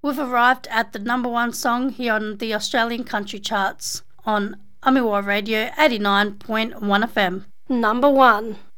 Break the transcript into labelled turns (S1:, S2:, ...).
S1: We've arrived at the number one song here on the Australian country charts on Amiwa Radio 89.1 FM.
S2: Number 1.